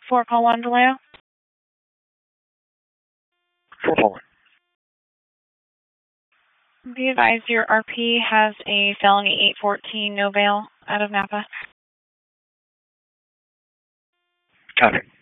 4 call 1 Vallejo. 4 call 1. Be advised your RP has a felony 814 no bail out of Napa. Copy.